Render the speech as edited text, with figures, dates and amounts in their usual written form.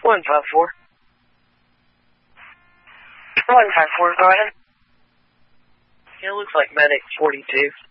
154. 154, go ahead. It looks like medic 42.